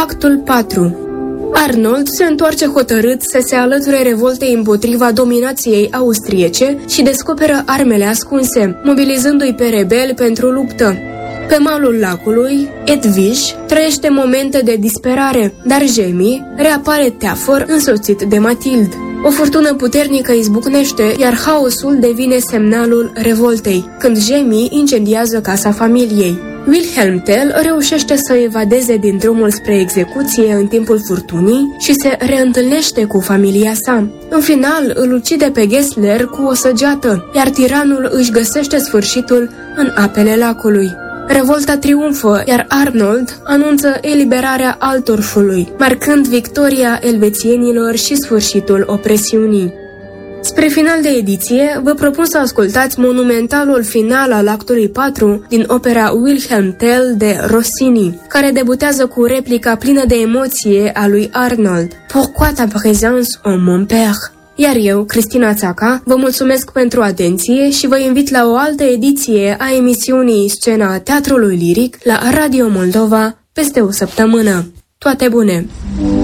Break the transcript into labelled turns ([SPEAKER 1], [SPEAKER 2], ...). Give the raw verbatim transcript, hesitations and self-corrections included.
[SPEAKER 1] Actul patru. Arnold se întoarce hotărât să se alăture revoltei împotriva dominației austriece și descoperă armele ascunse, mobilizându-i pe rebeli pentru luptă. Pe malul lacului, Edwige trăiește momente de disperare, dar Jamie reapare teafăr însoțit de Mathilde. O furtună puternică izbucnește, iar haosul devine semnalul revoltei, când Jamie incendiază casa familiei. Wilhelm Tell reușește să evadeze din drumul spre execuție în timpul furtunii și se reîntâlnește cu familia sa. În final, îl ucide pe Gessler cu o săgeată, iar tiranul își găsește sfârșitul în apele lacului. Revolta triumfă, iar Arnold anunță eliberarea Altorfului, marcând victoria elvețienilor și sfârșitul opresiunii. Spre final de ediție, vă propun să ascultați monumentalul final al actului patru din opera Wilhelm Tell de Rossini, care debutează cu replica plină de emoție a lui Arnold. Pourquoi ta présence en mon père? Iar eu, Cristina Țaca, vă mulțumesc pentru atenție și vă invit la o altă ediție a emisiunii Scena Teatrului Liric la Radio Moldova peste o săptămână. Toate bune!